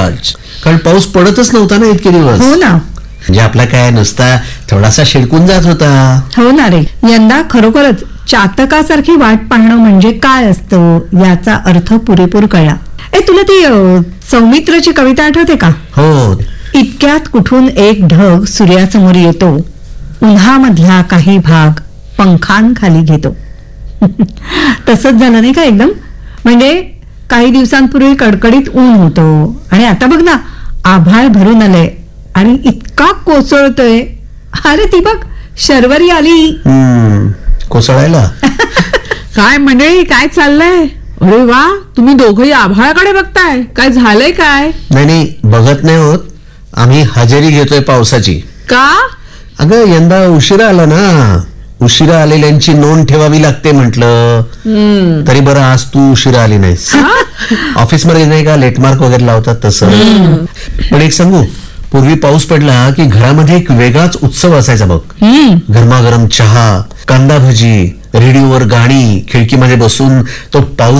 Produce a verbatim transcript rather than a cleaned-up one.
राज, कारण पाऊस पडतच नव्हता ना इतके दिवस. हो ना. म्हणजे आपला काय नुसता थोडासा शिडकून जात होता. हो ना रे. यंदा खरोखरच चातकासारखी वाट पाहणं म्हणजे काय असतं याचा अर्थ पुरेपूर कळला. ए तुला ती सौमित्रची कविता आठवते का? हो. इतक्यात कुठून एक ढग सूर्यासमोर येतो, उन्हामधला काही भाग पंखांखाली घेतो. तसंच झालं नाही का एकदम. म्हणजे काही दिवसांपूर्वी कडकडीत ऊन होतो आणि आता बघ ना आभाळ भरून आलंय आणि इतका कोसळतोय. अरे ती बघ शर्वरी आली. हम्म कोसळायला. काय मंडळी, काय चाललंय? अरे वा, तुम्ही दोघंही आभाळाकडे बघताय. काय झालंय काय? नाही नाही बघत नाही होत, आम्ही हजेरी घेतोय पावसाची. का? अगं यंदा उशिरा आला ना, उशिरा आलेल्यांची नोंद ठेवावी लागते म्हटलं. तरी बरं आज तू उशिरा आली नाहीस. ऑफिस मध्ये नाही का लेटमार्क वगैरे लावतात तसं. पण एक सांगू, पूर्वी पाऊस पडला की घरामध्ये एक वेगळाच उत्सव असायचा बघ. गरमागरम चहा, कांदा भजी, रेडिओवर गाणी, खिडकीमध्ये बसून तो पाऊस